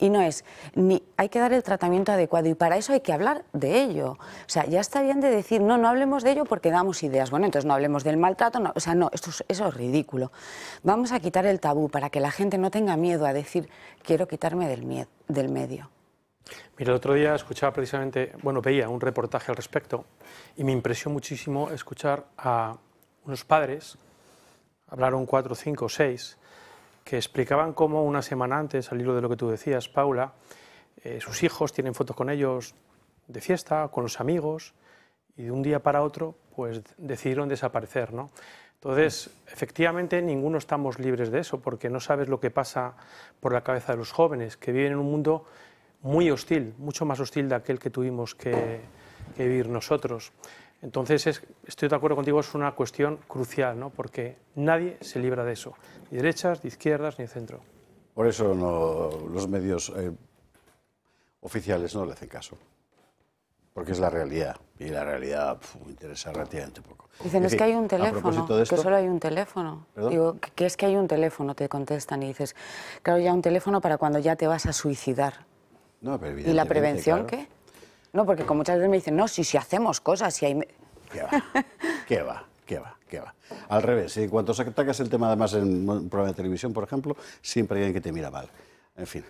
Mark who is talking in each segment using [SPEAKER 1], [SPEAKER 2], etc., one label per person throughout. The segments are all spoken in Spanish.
[SPEAKER 1] Y no es, ni hay que dar el tratamiento adecuado y para eso hay que hablar de ello. O sea, ya está bien de decir, no, no hablemos de ello porque damos ideas. Bueno, entonces no hablemos del maltrato, no, o sea, no, eso es ridículo. Vamos a quitar el tabú para que la gente no tenga miedo a decir, quiero quitarme del medio.
[SPEAKER 2] Mira, el otro día escuchaba precisamente, bueno, veía un reportaje al respecto y me impresionó muchísimo escuchar a unos padres, hablaron 4, 5, 6, que explicaban cómo una semana antes, al hilo de lo que tú decías, Paula, sus hijos tienen fotos con ellos de fiesta, con los amigos, y de un día para otro, pues decidieron desaparecer, ¿no? Entonces, efectivamente, ninguno estamos libres de eso, porque no sabes lo que pasa por la cabeza de los jóvenes, que viven en un mundo muy hostil, mucho más hostil de aquel que tuvimos que vivir nosotros. Entonces, estoy de acuerdo contigo, es una cuestión crucial, ¿no? Porque nadie se libra de eso, ni derechas, ni izquierdas, ni centro.
[SPEAKER 3] Por eso los medios oficiales no le hacen caso, porque es la realidad, y la realidad interesa relativamente poco.
[SPEAKER 1] Dicen, es que hay un teléfono,
[SPEAKER 3] de esto,
[SPEAKER 1] que solo hay un teléfono.
[SPEAKER 3] ¿Perdón?
[SPEAKER 1] Digo, que es que hay un teléfono, te contestan y dices, claro, ya un teléfono para cuando ya te vas a suicidar.
[SPEAKER 3] No, pero
[SPEAKER 1] ¿Y la prevención
[SPEAKER 3] claro.
[SPEAKER 1] qué? No, porque como muchas veces me dicen, no, si hacemos cosas, si hay...
[SPEAKER 3] ¿Qué va? ¿Qué va? Al revés, en cuanto atacas el tema además en un programa de televisión, por ejemplo, siempre hay alguien que te mira mal. En fin.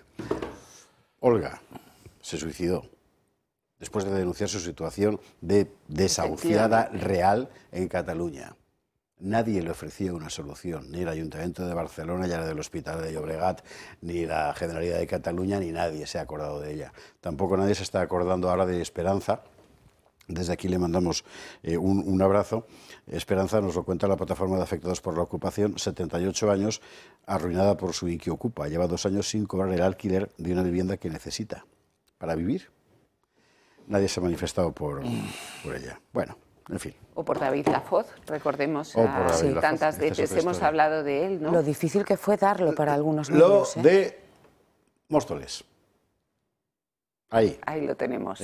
[SPEAKER 3] Olga se suicidó después de denunciar su situación de desahuciada real en Cataluña. Nadie le ofrecía una solución, ni el Ayuntamiento de Barcelona, ni el Hospital de Llobregat, ni la Generalidad de Cataluña, ni nadie se ha acordado de ella. Tampoco nadie se está acordando ahora de Esperanza. Desde aquí le mandamos un abrazo. Esperanza nos lo cuenta la plataforma de afectados por la ocupación, 78 años, arruinada por su Inquiocupa. Lleva 2 años sin cobrar el alquiler de una vivienda que necesita para vivir. Nadie se ha manifestado por ella. Bueno, en fin.
[SPEAKER 4] O por David Lafoz, recordemos, tantas veces hemos
[SPEAKER 3] historia.
[SPEAKER 4] hablado de él, ¿no?
[SPEAKER 1] Lo difícil que fue darlo para algunos
[SPEAKER 3] Lo
[SPEAKER 1] medios,
[SPEAKER 3] de Móstoles. Ahí.
[SPEAKER 4] Ahí lo tenemos.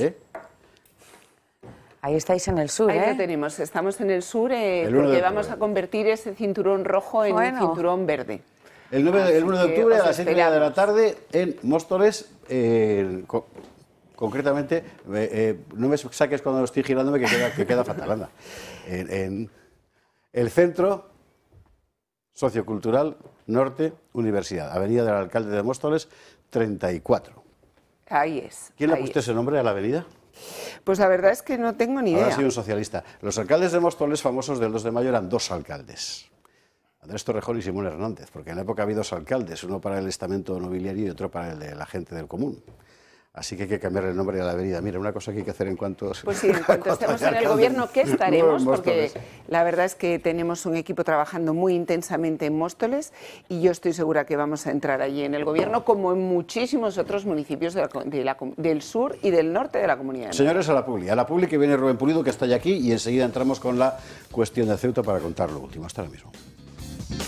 [SPEAKER 1] Ahí estáis en el sur,
[SPEAKER 4] Ahí lo tenemos, estamos en el sur
[SPEAKER 3] El 1
[SPEAKER 4] porque
[SPEAKER 3] de
[SPEAKER 4] vamos
[SPEAKER 3] octubre.
[SPEAKER 4] a convertir ese cinturón rojo en un cinturón verde.
[SPEAKER 3] El 1 de octubre a
[SPEAKER 4] os
[SPEAKER 3] las 7:30 de la
[SPEAKER 4] esperamos.
[SPEAKER 3] tarde en Móstoles, concretamente, no me saques cuando estoy girándome que queda fatal, anda. En el Centro Sociocultural Norte Universidad, Avenida del Alcalde de Móstoles, 34.
[SPEAKER 4] Ahí es.
[SPEAKER 3] ¿Quién le ha
[SPEAKER 4] ahí
[SPEAKER 3] puesto
[SPEAKER 4] es.
[SPEAKER 3] ese nombre a la avenida?
[SPEAKER 4] Pues la verdad es que no tengo ni
[SPEAKER 3] Ahora
[SPEAKER 4] idea.
[SPEAKER 3] sí, un socialista. Los alcaldes de Móstoles famosos del 2 de mayo eran 2 alcaldes. Andrés Torrejón y Simón Hernández, porque en la época había 2 alcaldes, uno para el estamento nobiliario y otro para el de la gente del común. Así que hay que cambiarle el nombre a la avenida. Mira, una cosa que hay que hacer en cuanto...
[SPEAKER 4] Pues sí, en cuanto estemos en el gobierno, ¿qué estaremos? Porque la verdad es que tenemos un equipo trabajando muy intensamente en Móstoles y yo estoy segura que vamos a entrar allí en el gobierno, como en muchísimos otros municipios del sur y del norte de la Comunidad de Madrid.
[SPEAKER 3] Señores, a la Publi que viene Rubén Pulido, que está ya aquí, y enseguida entramos con la cuestión de Ceuta para contar lo último. Hasta ahora mismo.